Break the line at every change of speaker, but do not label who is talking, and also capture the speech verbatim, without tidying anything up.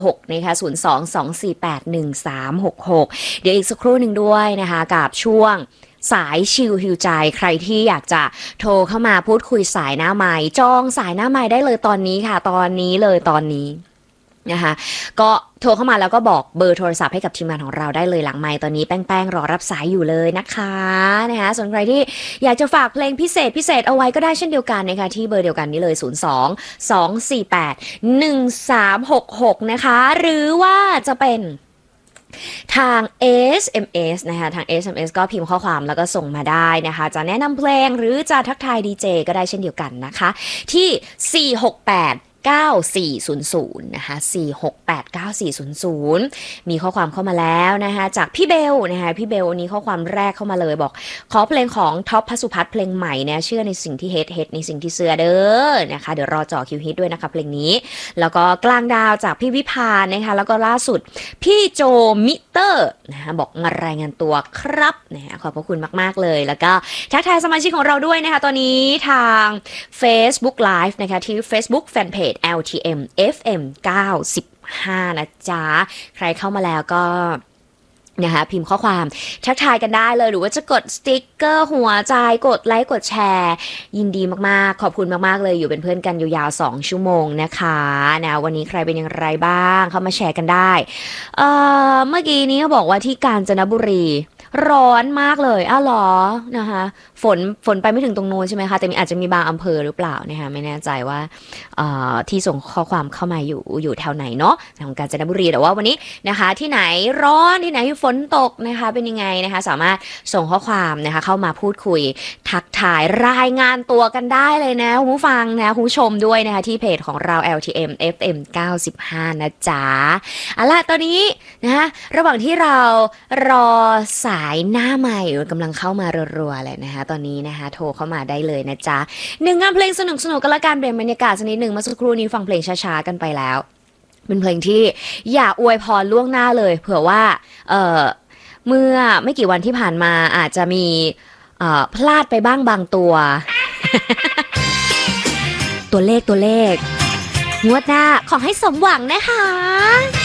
หกนะคะศูนย์ สอง สอง สี่ แปด หนึ่ง สาม หก หกเดี๋ยวอีกสักครู่หนึ่งด้วยนะคะกับช่วงสายชิลฮิวใจใครที่อยากจะโทรเข้ามาพูดคุยสายหน้าไมค์จองสายหน้าไมค์ได้เลยตอนนี้ค่ะตอนนี้เลยตอนนี้นะคะก็โทรเข้ามาแล้วก็บอกเบอร์โทรศัพท์ให้กับทีมงานของเราได้เลยหลังไมค์ตอนนี้แป้งๆรอรับสายอยู่เลยนะคะนะคะส่วนใครที่อยากจะฝากเพลงพิเศษพิเศษเอาไว้ก็ได้เช่นเดียวกันนะคะที่เบอร์เดียวกันนี้เลย ศูนย์ สอง สอง สี่ แปด หนึ่ง สาม หก หกนะคะหรือว่าจะเป็นทาง เอส เอ็ม เอส นะคะทาง เอส เอ็ม เอส ก็พิมพ์ข้อความแล้วก็ส่งมาได้นะคะจะแนะนำเพลงหรือจะทักทายดีเจก็ได้เช่นเดียวกันนะคะที่สี่ หก แปด เก้า สี่ ศูนย์ ศูนย์นะคะสี่ หก แปด เก้า สี่ ศูนย์ ศูนย์มีข้อความเข้ามาแล้วนะคะจากพี่เบลนะคะพี่เบลวันนี้ข้อความแรกเข้ามาเลยบอกขอเพลงของท็อปพสุพัฒน์เพลงใหม่เนี่ยเชื่อในสิ่งที่เฮ็ดเฮ็ดในสิ่งที่เสือเด้อนะคะเดี๋ยวรอจ่อคิวฮิตด้วยนะคะเพลงนี้แล้วก็กลางดาวจากพี่วิพานะคะแล้วก็ล่าสุดพี่โจมิเตอร์นะคะบอกมารายงานตัวครับนะคะขอบพระคุณมากๆเลยแล้วก็ทักทายสมาชิกของเราด้วยนะคะตอนนี้ทาง Facebook Live นะคะที่ Facebook Fanpage แอล ที เอ็ม เอฟ เอ็ม เก้าสิบห้านะจ๊ะใครเข้ามาแล้วก็นะคะพิมพ์ข้อความทักทายกันได้เลยหรือว่าจะกดสติ๊กเกอร์หัวใจกดไลค์กดแชร์ยินดีมากๆขอบคุณมากๆเลยอยู่เป็นเพื่อนกันยาวๆสองชั่วโมงนะคะนะวันนี้ใครเป็นอย่างไรบ้างเข้ามาแชร์กันได้เอ่อเมื่อกี้นี้เขาบอกว่าที่กาญจนบุรีร้อนมากเลยอ้าวเหรอนะคะฝนฝนไปไม่ถึงตรงโน้นใช่ไหมคะแต่มีอาจจะมีบางอำเภอหรือเปล่านะคะไม่แน่ใจว่าที่ส่งข้อความเข้ามาอยู่อยู่แถวไหนเนาะของกาญจนบุรีแต่ว่าวันนี้นะคะที่ไหนร้อนที่ไหนฝนตกนะคะเป็นยังไงนะคะสามารถส่งข้อความนะคะเข้ามาพูดคุยทักทายรายงานตัวกันได้เลยนะคุณผู้ฟังนะคุณผู้ชมด้วยนะคะที่เพจของเรา แอล ที เอ็ม เอฟ เอ็ม เก้าสิบห้านะจ๊ะเอาล่ะตอนนี้นะคะระหว่างที่เรารอสายหน้าใหม่กำลังเข้ามารัวๆเลยนะคะตอนนี้นะคะโทรเข้ามาได้เลยนะจ๊ะหนึ่งงานเพลงสนุกๆกันละกันเปลี่ยนบรรยากาศสักนิดหนึ่งเมื่อสักครู่นี้ฟังเพลงช้าๆกันไปแล้วเป็นเพลงที่อยากอวยพรล่วงหน้าเลยเผื่อว่าเอ่อเมื่อไม่กี่วันที่ผ่านมาอาจจะมีเอ่อพลาดไปบ้างบางตัว ตัวเลขตัวเลขงวดหน้าขอให้สมหวังนะคะ